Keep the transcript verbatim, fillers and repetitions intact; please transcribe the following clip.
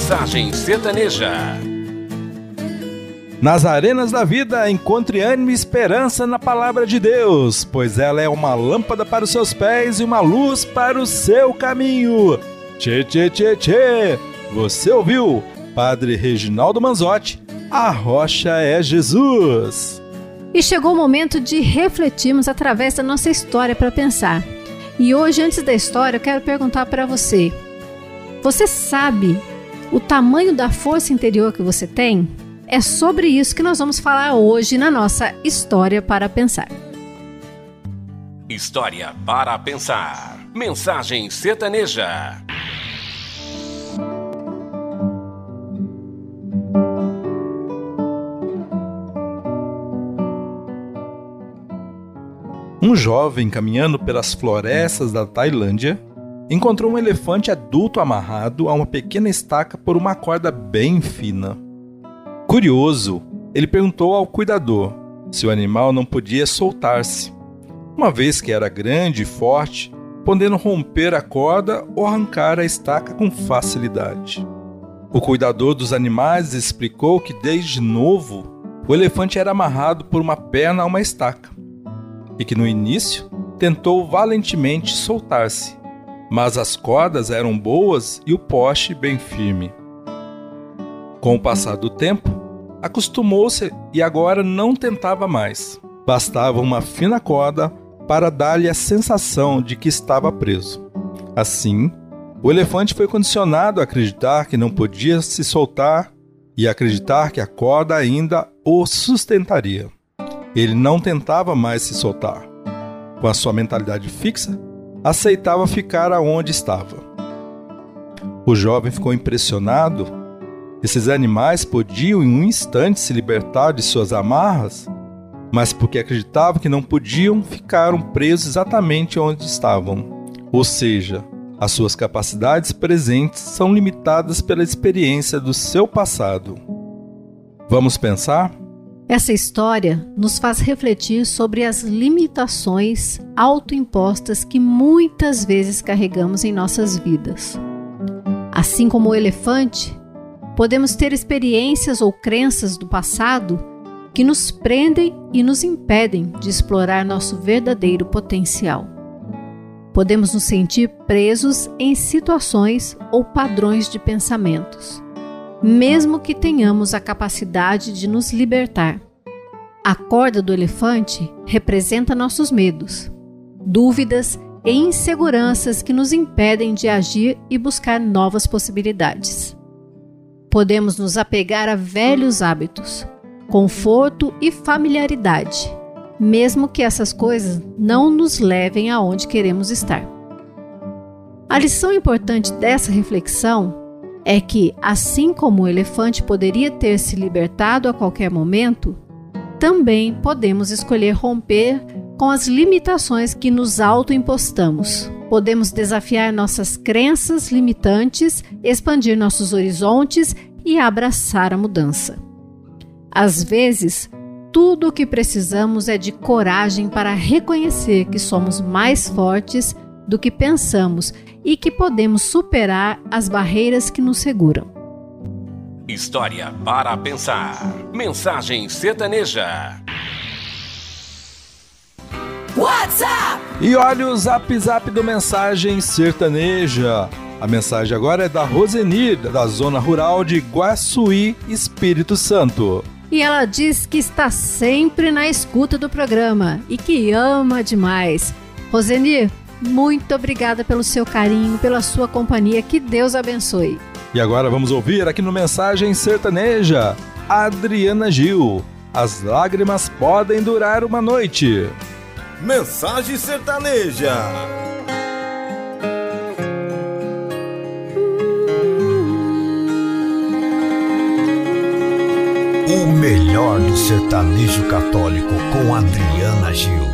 Mensagem Sertaneja. Nas arenas da vida, encontre ânimo e esperança na palavra de Deus, pois ela é uma lâmpada para os seus pés e uma luz para o seu caminho. Tchê, tchê, tchê, tchê. Você ouviu? Padre Reginaldo Manzotti, a rocha é Jesus. E chegou o momento de refletirmos através da nossa história para pensar. E hoje, antes da história, eu quero perguntar para você. Você sabe o tamanho da força interior que você tem? É sobre isso que nós vamos falar hoje na nossa História para Pensar. História para Pensar. Mensagem Sertaneja. Um jovem caminhando pelas florestas da Tailândia encontrou um elefante adulto amarrado a uma pequena estaca por uma corda bem fina. Curioso, ele perguntou ao cuidador se o animal não podia soltar-se, uma vez que era grande e forte, podendo romper a corda ou arrancar a estaca com facilidade. O cuidador dos animais explicou que desde novo o elefante era amarrado por uma perna a uma estaca e que no início tentou valentemente soltar-se, mas as cordas eram boas e o poste bem firme. Com o passar do tempo, acostumou-se e agora não tentava mais. Bastava uma fina corda para dar-lhe a sensação de que estava preso. Assim, o elefante foi condicionado a acreditar que não podia se soltar e acreditar que a corda ainda o sustentaria. Ele não tentava mais se soltar. Com a sua mentalidade fixa, aceitava ficar aonde estava. O jovem ficou impressionado. Esses animais podiam em um instante se libertar de suas amarras, mas porque acreditavam que não podiam, ficaram presos exatamente onde estavam. Ou seja, as suas capacidades presentes são limitadas pela experiência do seu passado. Vamos pensar? Essa história nos faz refletir sobre as limitações autoimpostas que muitas vezes carregamos em nossas vidas. Assim como o elefante, podemos ter experiências ou crenças do passado que nos prendem e nos impedem de explorar nosso verdadeiro potencial. Podemos nos sentir presos em situações ou padrões de pensamentos, mesmo que tenhamos a capacidade de nos libertar. A corda do elefante representa nossos medos, dúvidas e inseguranças que nos impedem de agir e buscar novas possibilidades. Podemos nos apegar a velhos hábitos, conforto e familiaridade, mesmo que essas coisas não nos levem aonde queremos estar. A lição importante dessa reflexão é que, assim como o elefante poderia ter se libertado a qualquer momento, também podemos escolher romper com as limitações que nos autoimpostamos. Podemos desafiar nossas crenças limitantes, expandir nossos horizontes e abraçar a mudança. Às vezes, tudo o que precisamos é de coragem para reconhecer que somos mais fortes do que pensamos e que podemos superar as barreiras que nos seguram. História para Pensar. Mensagem Sertaneja. WhatsApp! E olha o zap zap do Mensagem Sertaneja. A mensagem agora é da Rosenir, da zona rural de Guaçuí, Espírito Santo. E ela diz que está sempre na escuta do programa e que ama demais. Rosenir, muito obrigada pelo seu carinho, pela sua companhia. Que Deus abençoe. E agora vamos ouvir aqui no Mensagem Sertaneja, Adriana Gil. As lágrimas podem durar uma noite. Mensagem Sertaneja. O melhor do sertanejo católico com Adriana Gil.